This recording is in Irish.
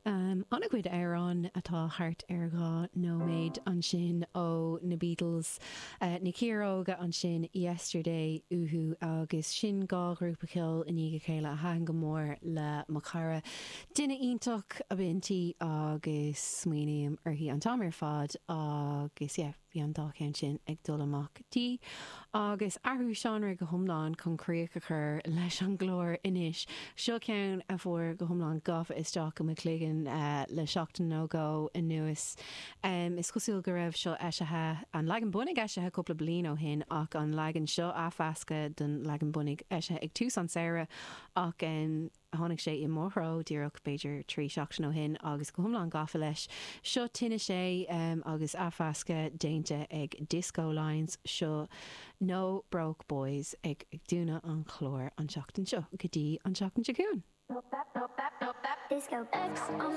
Anna cuid Aaron atá hart argá nóméid an sin ó na Beatles na Ciaróga an sin yesterday uhu agus sin gá grúpachill in ige chéile a hang go mór le macara duine iontoch a bintí agus smuoineam hí an tamir fad agus bhí an dáchéan sin ag dul amach tí agus ahrú seanra go thomláin chunríoch a chur leis an glór inis seo ceann a bhór go thomláin gafa isteach go cléigean le seachtain nógó in nuas is cosúil go raibh seo eisithe an legan bunig eisithe coppla bliain ó hin ach an legan seo áfasca den legan bunig eisithe ag tús an saoire ach tháinig sé I mórthró díreach beidir trí seachtain ó hin agus go thomláin gafa leis seo tinne sé agus áfasca déinte ag Disco Lines seo No Broke Boys ag dúna an chlór an seachtain seo go dtí an seachtain seún. Disco X on